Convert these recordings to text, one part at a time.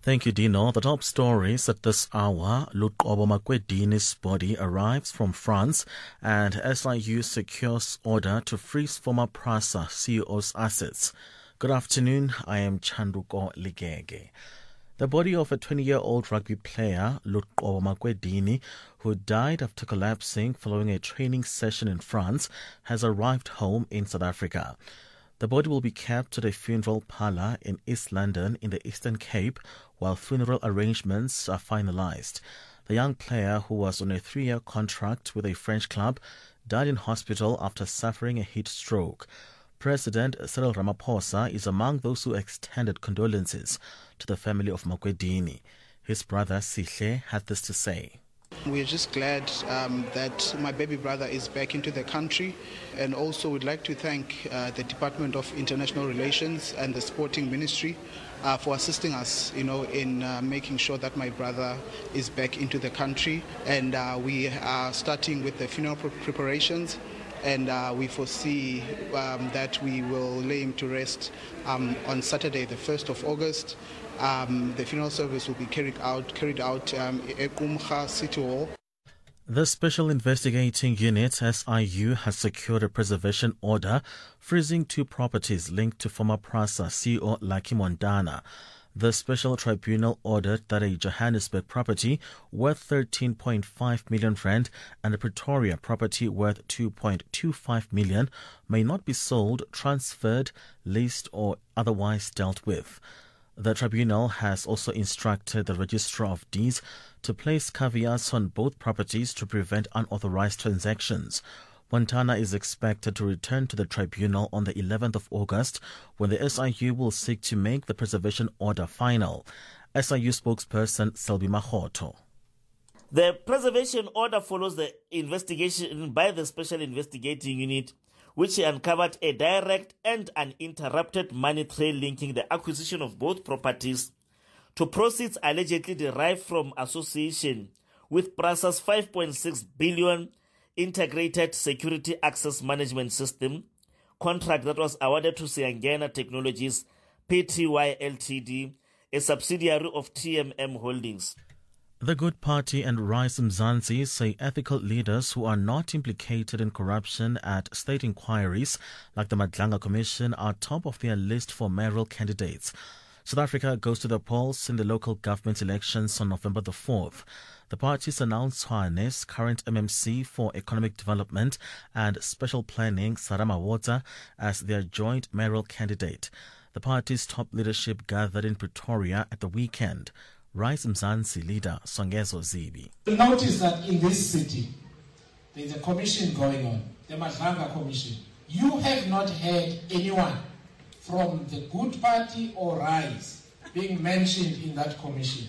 Thank you, Dino. The top stories at this hour. Luqobo Makwedini's body arrives from France and SIU secures order to freeze former PRASA CEO's assets. Good afternoon. I am Chanduko Ligege. The body of a 20-year-old rugby player, Luqobo Makwedini, who died after collapsing following a training session in France, has arrived home in South Africa. The body will be kept at a funeral parlour in East London in the Eastern Cape while funeral arrangements are finalised. The young player, who was on a 3-year contract with a French club, died in hospital after suffering a heat stroke. President Cyril Ramaphosa is among those who extended condolences to the family of Makwedini. His brother Sihle had this to say. We're just glad that my baby brother is back into the country, and also would like to thank the Department of International Relations and the Sporting Ministry for assisting us, in making sure that my brother is back into the country. And we are starting with the funeral preparations, and we foresee that we will lay him to rest on Saturday, the 1st of August. The funeral service will be carried out at Umkha City Hall. The Special Investigating Unit, SIU, has secured a preservation order freezing 2 properties linked to former PRASA CEO Lucky Montana. The Special Tribunal ordered that a Johannesburg property worth 13.5 million rand and a Pretoria property worth 2.25 million may not be sold, transferred, leased or otherwise dealt with. The tribunal has also instructed the Registrar of Deeds to place caveats on both properties to prevent unauthorized transactions. Montana is expected to return to the tribunal on the 11th of August, when the SIU will seek to make the preservation order final. SIU spokesperson Selby Mahoto. The preservation order follows the investigation by the Special Investigating Unit, which uncovered a direct and uninterrupted money trail linking the acquisition of both properties to proceeds allegedly derived from association with PRASA's 5.6 billion Integrated Security Access Management System contract that was awarded to Siangena Technologies Pty Ltd, a subsidiary of TMM Holdings. The Good Party and Rise Mzansi say ethical leaders who are not implicated in corruption at state inquiries like the Madlanga Commission are top of their list for mayoral candidates. South Africa goes to the polls in the local government elections on November the 4th. The parties announced Tshwane's current MMC for Economic Development and Special Planning, Sarama Wota, as their joint mayoral candidate. The party's top leadership gathered in Pretoria at the weekend. Rise Mzansi leader Songezo Zibi. You'll notice that in this city, there's a commission going on, the Madlanga Commission. You have not heard anyone from the Good Party or Rise being mentioned in that commission.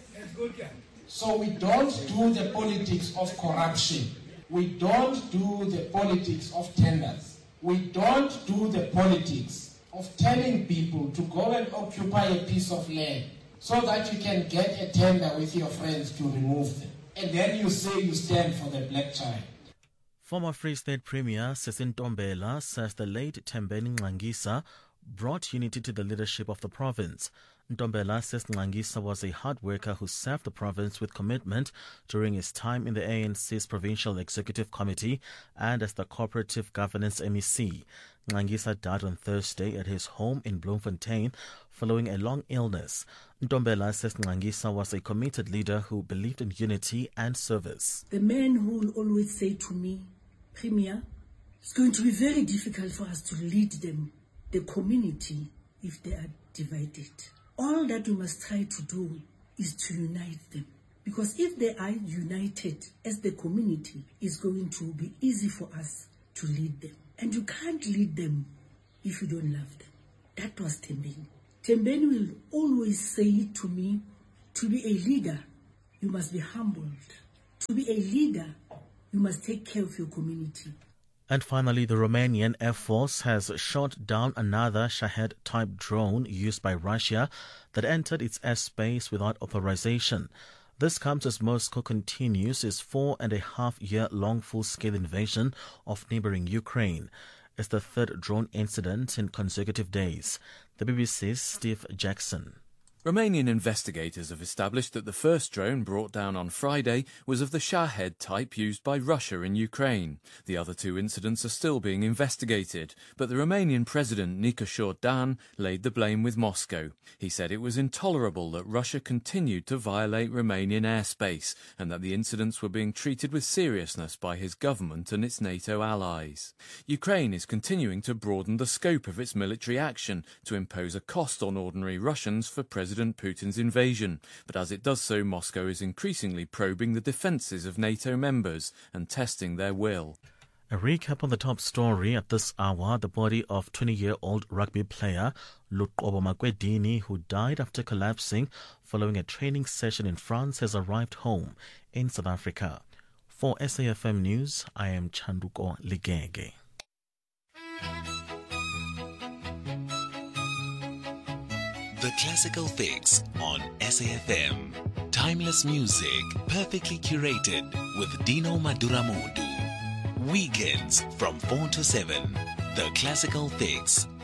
So we don't do the politics of corruption. We don't do the politics of tenders. We don't do the politics of telling people to go and occupy a piece of land so that you can get a tender with your friends to remove them. And then you say you stand for the black child. Former Free State Premier Sesi Ntombela says the late Thembeni Nxangisa brought unity to the leadership of the province. Ntombela says Nxangisa was a hard worker who served the province with commitment during his time in the ANC's Provincial Executive Committee and as the Cooperative Governance MEC. Nxangisa died on Thursday at his home in Bloemfontein following a long illness. Ntombela says Nxangisa was a committed leader who believed in unity and service. The man who will always say to me, Premier, it's going to be very difficult for us to lead them, the community, if they are divided. All that we must try to do is to unite them. Because if they are united as the community, it's going to be easy for us to lead them. And you can't lead them if you don't love them. That was Thembeni. Thembeni will always say to me, to be a leader, you must be humbled. To be a leader, you must take care of your community. And finally, the Romanian Air Force has shot down another Shahed-type drone used by Russia that entered its airspace without authorization. This comes as Moscow continues its 4.5-year-long full-scale invasion of neighboring Ukraine. It's the third drone incident in consecutive days. The BBC's Steve Jackson. Romanian investigators have established that the first drone brought down on Friday was of the Shahed type used by Russia in Ukraine. The other two incidents are still being investigated, but the Romanian President Nicolae Dan laid the blame with Moscow. He said it was intolerable that Russia continued to violate Romanian airspace and that the incidents were being treated with seriousness by his government and its NATO allies. Ukraine is continuing to broaden the scope of its military action to impose a cost on ordinary Russians for President Putin's invasion, but as it does so, Moscow is increasingly probing the defences of NATO members and testing their will. A recap on the top story at this hour. The body of 20-year-old rugby player Luqobo Makwedini, who died after collapsing following a training session in France, has arrived home in South Africa. For SAFM News, I am Chanduko Ligege. The Classical Fix on SAFM. Timeless music, perfectly curated with Dino Maduramodu. Weekends from 4 to 7. The Classical Fix